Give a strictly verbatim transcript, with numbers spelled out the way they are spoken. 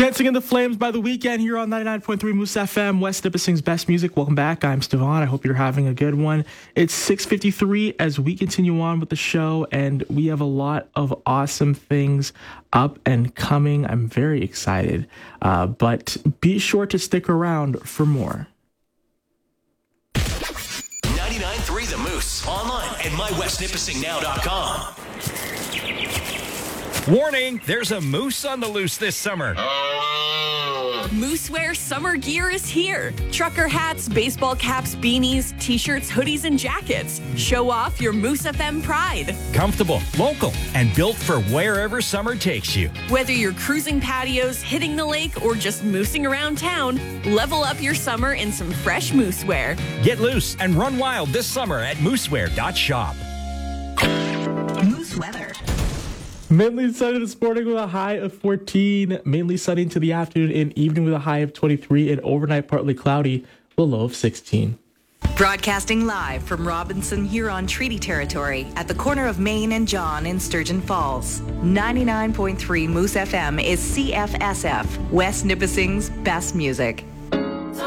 Dancing in the Flames by The Weeknd here on ninety-nine point three Moose F M, West Nipissing's best music. Welcome back. I'm Stevan. I hope you're having a good one. It's six fifty-three as we continue on with the show, and we have a lot of awesome things up and coming. I'm very excited, uh, but be sure to stick around for more. ninety-nine point three The Moose, online at my west nipissing now dot com. Warning, there's a moose on the loose this summer. Moosewear summer gear is here. Trucker hats, baseball caps, beanies, t-shirts, hoodies, and jackets. Show off your Moose F M pride. Comfortable, local, and built for wherever summer takes you. Whether you're cruising patios, hitting the lake, or just moosing around town, level up your summer in some fresh moosewear. Get loose and run wild this summer at moosewear dot shop. Moose weather. Mainly sunny this morning with a high of fourteen. Mainly sunny into the afternoon and evening with a high of twenty-three. And overnight partly cloudy with a low of sixteen. Broadcasting live from Robinson Huron Treaty Territory at the corner of Main and John in Sturgeon Falls. ninety-nine point three Moose F M is C F S F, West Nipissing's best music.